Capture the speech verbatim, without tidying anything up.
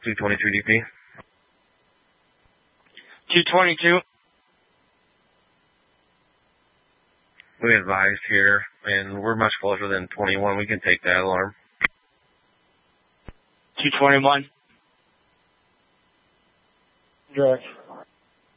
two twenty-two D P. two twenty-two. We advised here, and we're much closer than twenty-one. We can take that alarm. two twenty-one. Direct.